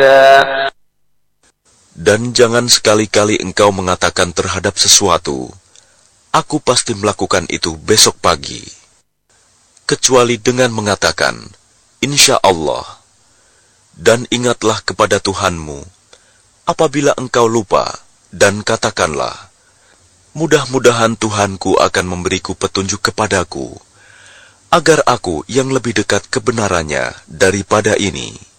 Dan jangan sekali-kali engkau mengatakan terhadap sesuatu, aku pasti melakukan itu besok pagi, kecuali dengan mengatakan, Insya Allah. Dan ingatlah kepada Tuhanmu, apabila engkau lupa, dan katakanlah, mudah-mudahan Tuhanku akan memberiku petunjuk kepadaku, agar aku yang lebih dekat kebenarannya daripada ini.